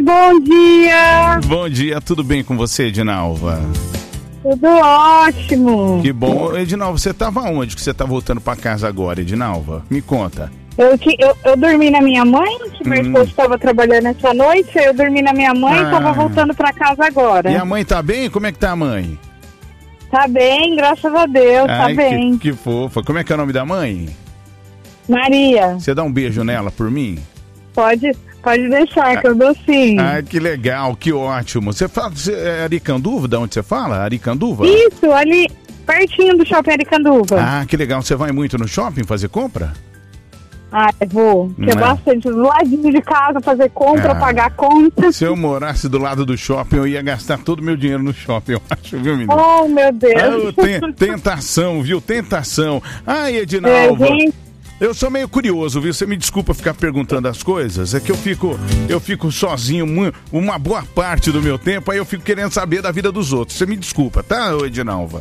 bom dia. Bom dia, tudo bem com você, Edinalva? Tudo ótimo. Que bom. Edinalva, você estava onde que você está voltando para casa agora, Edinalva? Me conta. Eu dormi na minha mãe, que meu esposo estava trabalhando essa noite, eu dormi na minha mãe e estava voltando para casa agora. E a mãe tá bem? Como é que tá a mãe? Tá bem, graças a Deus, tá bem. Que fofa. Como é que é o nome da mãe? Maria. Você dá um beijo nela por mim? Pode deixar, que eu dou sim. Ah, que legal, que ótimo. Você fala Aricanduva? De onde você fala? Aricanduva? Isso, ali pertinho do shopping Aricanduva. Ah, que legal. Você vai muito no shopping fazer compra? Ah, eu vou. Que é bastante. Do ladinho de casa, fazer compra, pagar conta. Se eu morasse do lado do shopping, eu ia gastar todo o meu dinheiro no shopping, eu acho, viu, menino? Oh, meu Deus. Tentação, viu? Tentação. Ai, Edinalva. Eu sou meio curioso, viu? Você me desculpa ficar perguntando as coisas. É que eu fico sozinho uma boa parte do meu tempo, aí eu fico querendo saber da vida dos outros. Você me desculpa, tá, Edinalva?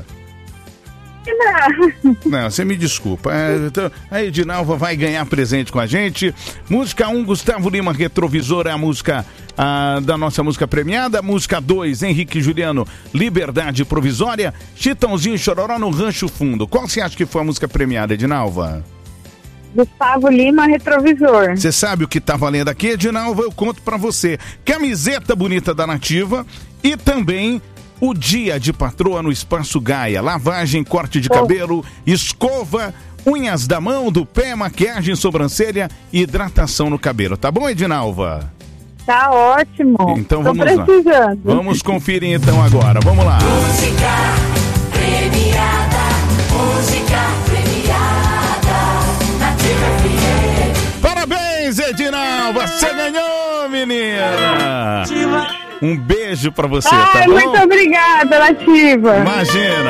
Não, você me desculpa. Então, a Edinalva vai ganhar presente com a gente. Música 1, Gustavo Lima, Retrovisor, é a música da nossa música premiada. Música 2, Henrique e Juliano, Liberdade Provisória. Chitãozinho e Chororó no Rancho Fundo. Qual você acha que foi a música premiada, Edinalva? Gustavo Lima, Retrovisor. Você sabe o que tá valendo aqui, Edinalva? Eu conto pra você. Camiseta bonita da Nativa e também o Dia de Patroa no Espaço Gaia. Lavagem, corte de cabelo, escova, unhas da mão, do pé, maquiagem, sobrancelha e hidratação no cabelo. Tá bom, Edinalva? Tá ótimo. Então tô vamos precisando. lá. Vamos conferir então agora. Vamos lá. Música premiada. Música premiada. Nativa FM. Parabéns, Edinalva. Você ganhou, menina. Um beijo pra você, tá bom? Muito obrigada, Nativa. Imagina.